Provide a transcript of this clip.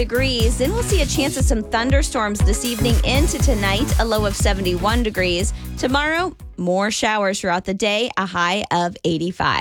degrees. Then we'll see a chance of some thunderstorms this evening into tonight, a low of 71 degrees. Tomorrow, more showers throughout the day, a high of 85.